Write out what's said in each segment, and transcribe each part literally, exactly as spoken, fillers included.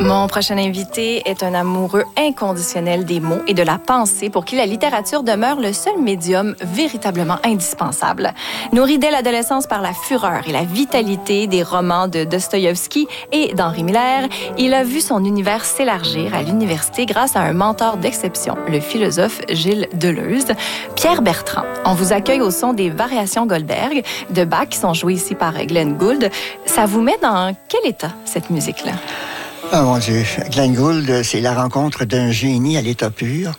Mon prochain invité est un amoureux inconditionnel des mots et de la pensée pour qui la littérature demeure le seul médium véritablement indispensable. Nourri dès l'adolescence par la fureur et la vitalité des romans de Dostoïevski et d'Henri Miller, il a vu son univers s'élargir à l'université grâce à un mentor d'exception, le philosophe Gilles Deleuze. Pierre Bertrand, on vous accueille au son des variations Goldberg de Bach qui sont jouées ici par Glenn Gould. Ça vous met dans quel état, cette musique-là? Oh mon Dieu, Glenn Gould, c'est la rencontre d'un génie à l'état pur,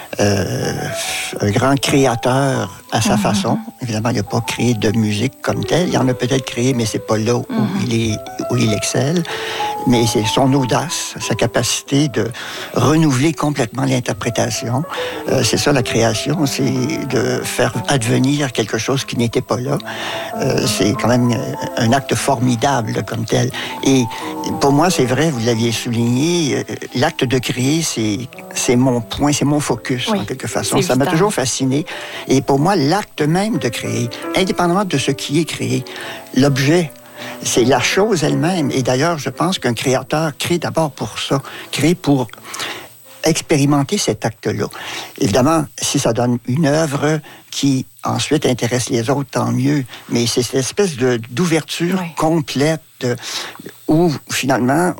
euh, un grand créateur à sa mm-hmm. façon. Évidemment, il n'a pas créé de musique comme telle. Il en a peut-être créé, mais c'est pas là où mm-hmm. il est, où il excelle. Mais c'est son audace, sa capacité de renouveler complètement l'interprétation. Euh, c'est ça la création, c'est de faire advenir quelque chose qui n'était pas là. Euh, c'est quand même un acte formidable comme tel. Et pour moi, c'est vrai, vous l'aviez souligné, l'acte de créer, c'est, c'est mon point, c'est mon focus, oui, en quelque façon. Ça m'a toujours fasciné. Et pour moi, l'acte même de créer, indépendamment de ce qui est créé, l'objet, c'est la chose elle-même. Et d'ailleurs, je pense qu'un créateur crée d'abord pour ça, crée pour expérimenter cet acte-là. Évidemment, si ça donne une œuvre qui ensuite intéresse les autres, tant mieux. Mais c'est cette espèce de, d'ouverture oui. complète de, où finalement,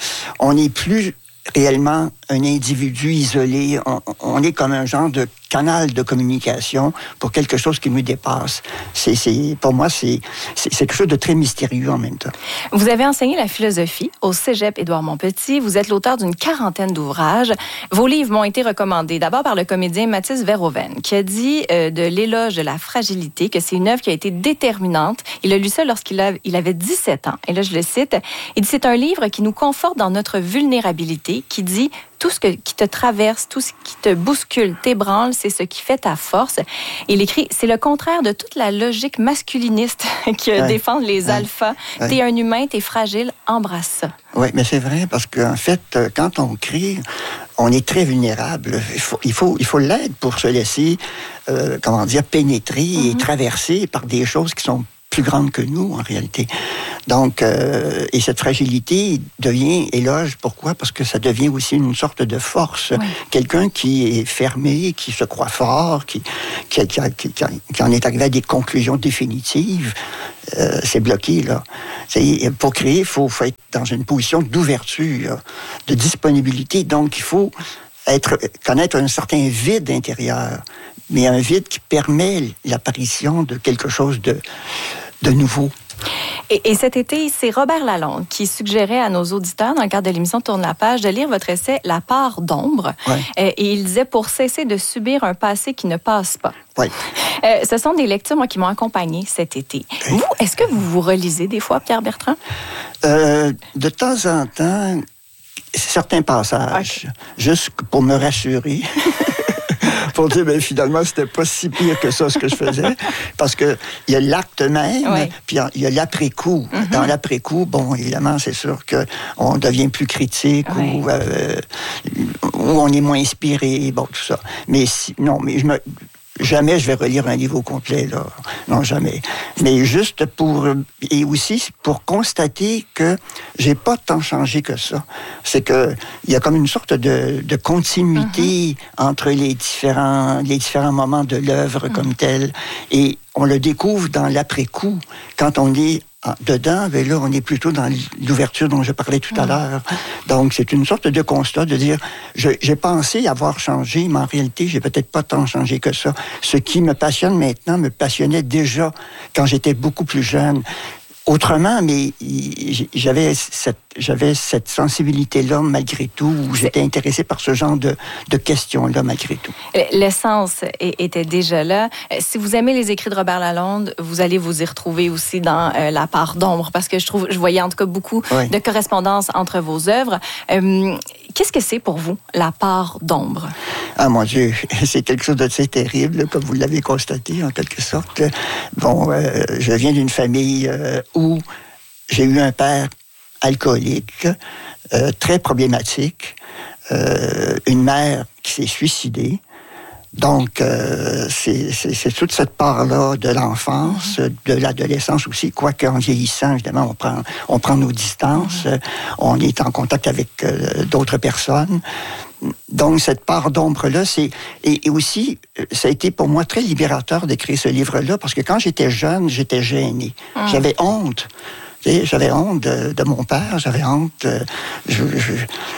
on n'est plus réellement un individu isolé. On, on est comme un genre de canal de communication pour quelque chose qui nous dépasse. C'est, c'est, pour moi, c'est, c'est, c'est quelque chose de très mystérieux en même temps. Vous avez enseigné la philosophie au Cégep Édouard-Montpetit. Vous êtes l'auteur d'une quarantaine d'ouvrages. Vos livres m'ont été recommandés d'abord par le comédien Mathis Verhoeven, qui a dit euh, de l'éloge de la fragilité que c'est une œuvre qui a été déterminante. Il a lu ça lorsqu'il a, il avait dix-sept ans. Et là, je le cite. Il dit, c'est un livre qui nous conforte dans notre vulnérabilité, qui dit tout ce que, qui te traverse, tout ce qui te bouscule, t'ébranle, c'est ce qui fait ta force. Il écrit, c'est le contraire de toute la logique masculiniste qui ouais. défend les ouais. alphas. Ouais. T'es un humain, t'es fragile, embrasse ça. Oui, mais c'est vrai, parce qu'en fait, quand on crie, on est très vulnérable. Il faut, il faut, il faut l'aide pour se laisser, euh, comment dire, pénétrer mm-hmm. et traverser par des choses qui sont plus grande que nous, en réalité. Donc, euh, et cette fragilité devient éloge. Pourquoi? Parce que ça devient aussi une sorte de force. Oui. Quelqu'un qui est fermé, qui se croit fort, qui, qui, qui, qui, qui en est arrivé à des conclusions définitives, euh, c'est bloqué, là. C'est, pour créer, il faut, faut être dans une position d'ouverture, de disponibilité. Donc, il faut être, connaître un certain vide intérieur, mais un vide qui permet l'apparition de quelque chose de, de nouveau. Et, et cet été, c'est Robert Lalonde qui suggérait à nos auditeurs, dans le cadre de l'émission Tourne la page, de lire votre essai « La part d'ombre ouais. ». Et il disait « Pour cesser de subir un passé qui ne passe pas ». Ouais. Euh, ce sont des lectures, moi, qui m'ont accompagné cet été. Okay. Vous, est-ce que vous vous relisez des fois, Pierre Bertrand? Euh, de temps en temps, certains passages, okay. juste pour me rassurer. Pour dire, ben, finalement, c'était pas si pire que ça, ce que je faisais. Parce que il y a l'acte même, oui. puis il y a l'après-coup. Mm-hmm. Dans l'après-coup, bon, évidemment, c'est sûr qu'on devient plus critique oui. ou, euh, ou on est moins inspiré, bon, tout ça. Mais si, non, mais je me... Jamais je vais relire un livre au complet, là. Non, jamais. Mais juste pour... Et aussi pour constater que j'ai pas tant changé que ça. C'est que il y a comme une sorte de, de continuité mm-hmm. entre les différents, les différents moments de l'œuvre mm-hmm. comme telle. Et on le découvre dans l'après-coup. Quand on est dedans, ben là, on est plutôt dans l'ouverture dont je parlais tout à l'heure. Donc, c'est une sorte de constat de dire, je, j'ai pensé avoir changé, mais en réalité, j'ai peut-être pas tant changé que ça. Ce qui me passionne maintenant me passionnait déjà quand j'étais beaucoup plus jeune. Autrement, mais j'avais cette, j'avais cette sensibilité-là malgré tout, où j'étais intéressé par ce genre de, de questions-là malgré tout. L'essence était déjà là. Si vous aimez les écrits de Robert Lalonde, vous allez vous y retrouver aussi dans euh, La part d'ombre, parce que je trouve, je voyais en tout cas beaucoup oui. de correspondances entre vos œuvres. Euh, qu'est-ce que c'est pour vous, La part d'ombre? Ah mon Dieu, c'est quelque chose d'assez terrible, comme vous l'avez constaté en quelque sorte. Bon, euh, je viens d'une famille euh, où j'ai eu un père alcoolique, euh, très problématique, euh, une mère qui s'est suicidée. Donc, euh, c'est, c'est, c'est toute cette part-là de l'enfance, mm-hmm. de l'adolescence aussi, quoique en vieillissant, évidemment, on prend, on prend nos distances, mm-hmm. on est en contact avec euh, d'autres personnes. Donc, cette part d'ombre-là, c'est... Et, et aussi, ça a été pour moi très libérateur d'écrire ce livre-là, parce que quand j'étais jeune, j'étais gêné. Mm. J'avais honte. Tu sais, j'avais honte de, de mon père, j'avais honte... De, je, je,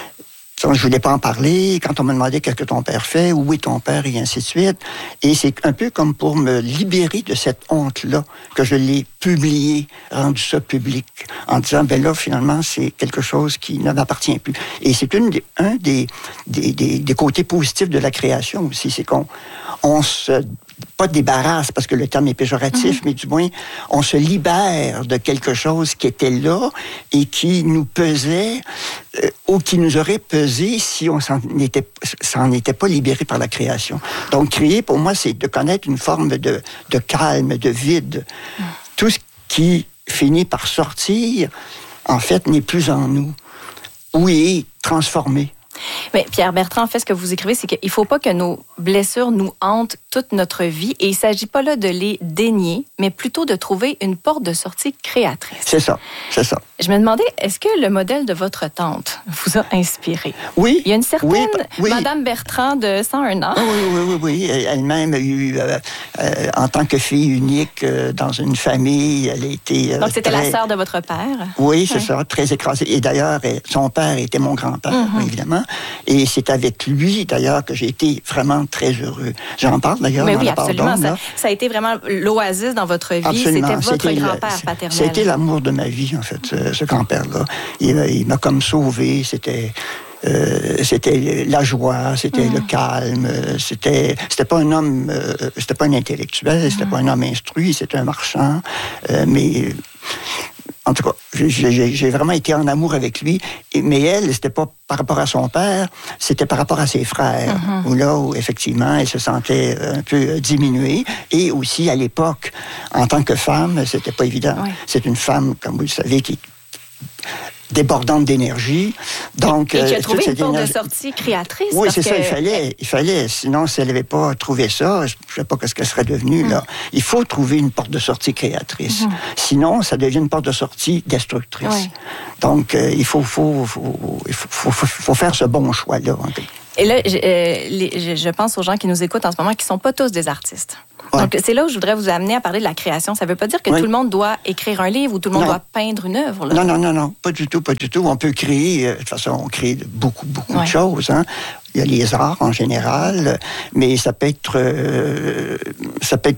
je ne voulais pas en parler. Quand on me demandait qu'est-ce que ton père fait, où est ton père, et ainsi de suite. Et c'est un peu comme pour me libérer de cette honte-là que je l'ai publié, rendu ça public, en disant, ben là, finalement, c'est quelque chose qui ne m'appartient plus. Et c'est une des, un des, des, des, des côtés positifs de la création aussi, c'est qu'on on se... pas débarrasse, parce que le terme est péjoratif, mm-hmm. mais du moins, on se libère de quelque chose qui était là et qui nous pesait, euh, ou qui nous aurait pesé si on s'en était, s'en était pas libéré par la création. Donc, créer, pour moi, c'est de connaître une forme de, de calme, de vide. Mm. Tout ce qui finit par sortir, en fait, n'est plus en nous, ou est transformé. Mais Pierre Bertrand, en fait, ce que vous écrivez, c'est qu'il ne faut pas que nos blessures nous hantent toute notre vie. Et il ne s'agit pas là de les dénier, mais plutôt de trouver une porte de sortie créatrice. C'est ça, c'est ça. Je me demandais, est-ce que le modèle de votre tante vous a inspiré? Oui. Il y a une certaine oui, oui. Madame Bertrand de cent un ans. Oui, oui, oui, oui. Elle-même a eu, euh, euh, en tant que fille unique euh, dans une famille, elle a été... Euh, Donc, c'était très... la sœur de votre père? Oui, c'est oui. ça, très écrasée. Et d'ailleurs, son père était mon grand-père, mm-hmm. évidemment. Et c'est avec lui, d'ailleurs, que j'ai été vraiment très heureux. J'en parle, d'ailleurs, Mais dans oui, la absolument. Pardon, ça, ça a été vraiment l'oasis dans votre vie. Absolument. C'était votre c'était grand-père le, paternel. C'était l'amour de ma vie, en fait, ce, ce grand-père-là. Il, il m'a comme sauvé, c'était... Euh, c'était la joie, c'était mmh. le calme, c'était c'était pas un homme, euh, c'était pas un intellectuel, mmh. c'était pas un homme instruit, c'était un marchand, euh, mais en tout cas, j'ai, j'ai vraiment été en amour avec lui. Mais elle, c'était pas par rapport à son père, c'était par rapport à ses frères, mmh. où là où effectivement elle se sentait un peu diminuée. Et aussi à l'époque, en tant que femme, c'était pas évident. Oui. C'est une femme, comme vous le savez, qui débordante d'énergie. Donc, et qui a trouvé euh, une porte énergie... de sortie créatrice. Oui, parce c'est que... ça, il fallait, il fallait. Sinon, si elle n'avait pas trouvé ça, je ne sais pas ce qu'elle serait devenue, mm. là. Il faut trouver une porte de sortie créatrice. Mm. Sinon, ça devient une porte de sortie destructrice. Oui. Donc, euh, il faut, faut, faut, faut, faut, faut, faut faire ce bon choix-là. Et là, je, euh, les, je pense aux gens qui nous écoutent en ce moment qui ne sont pas tous des artistes. Ouais. Donc, c'est là où je voudrais vous amener à parler de la création. Ça ne veut pas dire que oui. tout le monde doit écrire un livre ou tout le monde non. doit peindre une œuvre. Là. Non, non, non, non, pas du tout, pas du tout. On peut créer, de toute façon, on crée beaucoup, beaucoup ouais. de choses. Hein. Il y a les arts en général, mais ça peut être... Euh, ça peut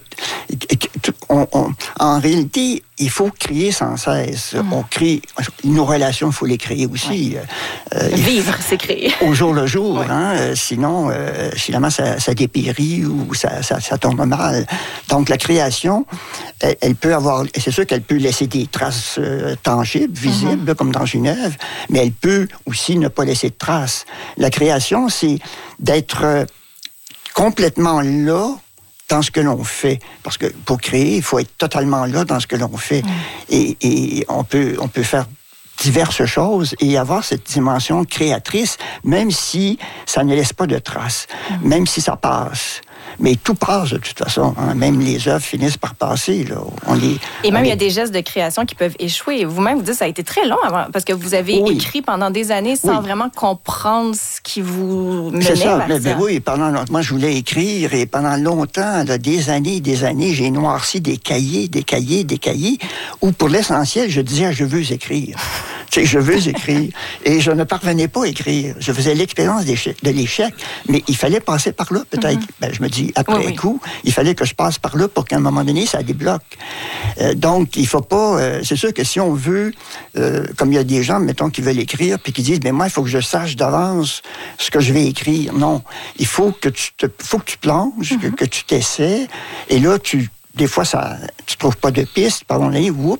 être on, on, en réalité, il faut créer sans cesse. Mmh. On crée... Nos relations, il faut les créer aussi. Ouais. Euh, Vivre, c'est créer. Au jour le jour. Ouais. Hein, sinon, euh, finalement, ça, ça dépérit ou ça, ça, ça tourne mal. Donc, la création, elle, elle peut avoir... C'est sûr qu'elle peut laisser des traces euh, tangibles, visibles, mmh. comme dans une œuvre, mais elle peut aussi ne pas laisser de traces. La création, c'est d'être complètement là dans ce que l'on fait. Parce que pour créer, il faut être totalement là dans ce que l'on fait. Mmh. Et, et on peut, on peut faire diverses choses et avoir cette dimension créatrice, même si ça ne laisse pas de traces, mmh. même si ça passe. Mais tout passe de toute façon. Hein. Même les œuvres finissent par passer. Là. On les, Et même, il les... y a des gestes de création qui peuvent échouer. Vous-même, vous dites que ça a été très long avant, parce que vous avez oui. écrit pendant des années sans oui. vraiment comprendre ce qui vous menait. C'est ça. Mais, mais oui, pendant moi, je voulais écrire et pendant longtemps, là, des années des années, j'ai noirci des cahiers, des cahiers, des cahiers, où pour l'essentiel, je disais, je veux écrire. Tu sais, je veux écrire. Et je ne parvenais pas à écrire. Je faisais l'expérience de l'échec, mais il fallait passer par là, peut-être. Mm-hmm. Ben, je me dis, après oui, oui. coup, il fallait que je passe par là pour qu'à un moment donné, ça débloque. Euh, donc, il faut pas... Euh, c'est sûr que si on veut, euh, comme il y a des gens, mettons, qui veulent écrire, puis qui disent, mais moi, il faut que je sache d'avance ce que je vais écrire. Non. Il faut que tu te, faut que tu plonges, mm-hmm. que, que tu t'essaies, et là, tu, des fois, ça, tu trouves pas de piste, pardon-les, whoop,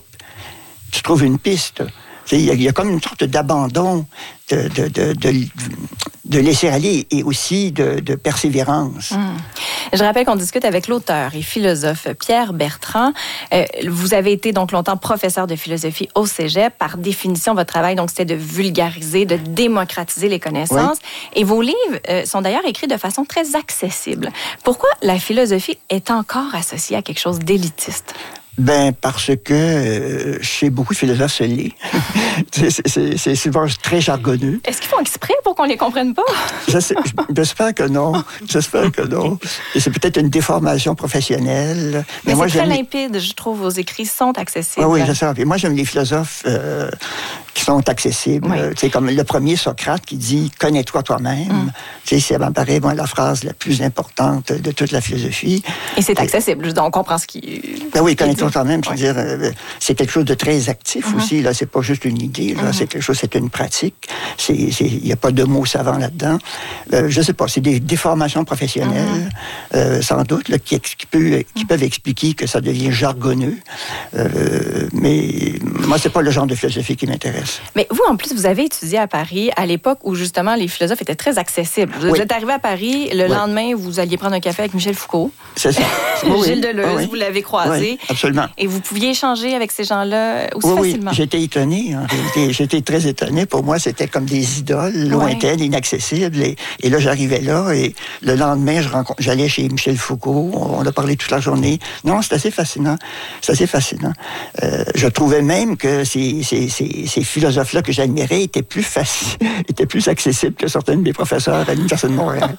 tu trouves une piste. Il y, a, il y a comme une sorte d'abandon de, de, de, de, de laisser aller et aussi de, de persévérance. Mmh. Je rappelle qu'on discute avec l'auteur et philosophe Pierre Bertrand. Euh, vous avez été donc longtemps professeur de philosophie au Cégep. Par définition, votre travail, donc, c'était de vulgariser, de démocratiser les connaissances. Oui. Et vos livres euh, sont d'ailleurs écrits de façon très accessible. Pourquoi la philosophie est encore associée à quelque chose d'élitiste? Ben parce que euh, chez beaucoup de philosophes, c'est l'est. c'est, c'est, c'est souvent très jargonneux. Est-ce qu'ils font exprès pour qu'on les comprenne pas? Je sais, j'espère que non. J'espère que non. Et c'est peut-être une déformation professionnelle. Mais, mais moi, c'est très limpide, je trouve. Vos écrits sont accessibles. Oui, oui, je sais. Et moi, j'aime les philosophes euh, qui sont accessibles. Oui. C'est comme le premier Socrate qui dit « Connais-toi toi-même mm. ». Tu sais, ça m'apparaît bon, la phrase la plus importante de toute la philosophie. Et c'est accessible. Et, on comprend ce qui... Ben oui, connais-toi toi-même, ouais. dire, euh, c'est quelque chose de très actif mm-hmm. aussi. Là, c'est pas juste une idée. Là, mm-hmm. c'est quelque chose, c'est une pratique. Il n'y a pas de mots savants là-dedans. Euh, je sais pas, c'est des déformations professionnelles, mm-hmm. euh, sans doute, là, qui, qui, peut, qui mm-hmm. peuvent expliquer que ça devient jargonneux. Euh, mais moi, c'est pas le genre de philosophie qui m'intéresse. Mais vous, en plus, vous avez étudié à Paris à l'époque où justement les philosophes étaient très accessibles. Vous oui. êtes arrivé à Paris, le oui. lendemain, vous alliez prendre un café avec Michel Foucault. C'est ça. Oui, Gilles Deleuze, oui. vous l'avez croisé. Oui, absolument. Et vous pouviez échanger avec ces gens-là aussi oui, facilement. Oui, j'étais étonné. En réalité. J'étais très étonné. Pour moi, c'était comme des idoles lointaines, oui. inaccessibles. Et, et là, j'arrivais là et le lendemain, je rencontre, j'allais chez Michel Foucault. On a parlé toute la journée. Non, c'est assez fascinant. C'est assez fascinant. Euh, je trouvais même que ces, ces, ces, ces philosophes-là que j'admirais étaient plus faciles, étaient plus accessibles que certains de mes professeurs à l'Université de Montréal.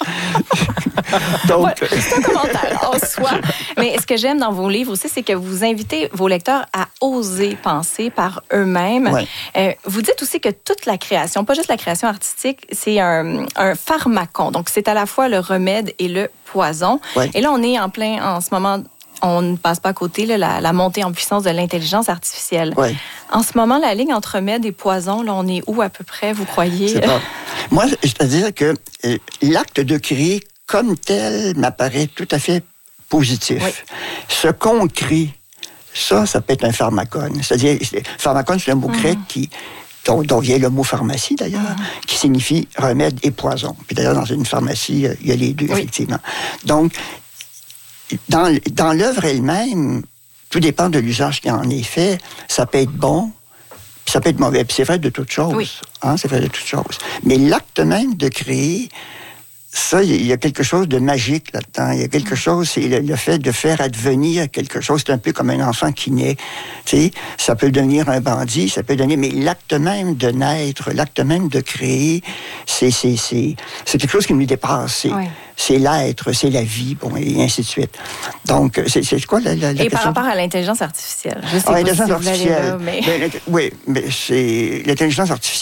Donc, ouais, c'est un commentaire en soi. Mais ce que j'aime dans vos livres aussi, c'est que vous invitez vos lecteurs à oser penser par eux-mêmes. Ouais. Euh, vous dites aussi que toute la création, pas juste la création artistique, c'est un, un pharmacon. Donc, c'est à la fois le remède et le poison. Ouais. Et là, on est en plein, en ce moment... On ne passe pas à côté, là, la, la montée en puissance de l'intelligence artificielle. Oui. En ce moment, la ligne entre remède et poison, là, on est où à peu près, vous croyez? C'est pas... Moi, c'est-à-dire que euh, l'acte de créer comme tel m'apparaît tout à fait positif. Oui. Ce qu'on crée, ça, ça peut être un pharmacone. C'est-à-dire, pharmacone, c'est un mot grec mmh. qui... Dont, dont vient le mot pharmacie, d'ailleurs, mmh. qui signifie remède et poison. Puis d'ailleurs, dans une pharmacie, il y a les deux, oui. effectivement. Donc, Dans, dans l'œuvre elle-même, tout dépend de l'usage qui en est fait. Ça peut être bon, puis ça peut être mauvais. Puis c'est vrai de toutes choses. Oui. Hein, c'est vrai de toutes choses. Mais l'acte même de créer, ça, il y a quelque chose de magique là-dedans. Il y a quelque chose, c'est le, le fait de faire advenir quelque chose. C'est un peu comme un enfant qui naît. Tu sais, ça peut devenir un bandit, ça peut devenir... Mais l'acte même de naître, l'acte même de créer, c'est, c'est, c'est, c'est quelque chose qui nous dépasse. C'est, oui. c'est l'être, c'est la vie, bon, et ainsi de suite. Donc, c'est, c'est quoi la, la, la et question? par rapport à l'intelligence artificielle. Je sais ah, pas l'intelligence si artificielle. Là, mais... Ben, oui, mais c'est l'intelligence artificielle.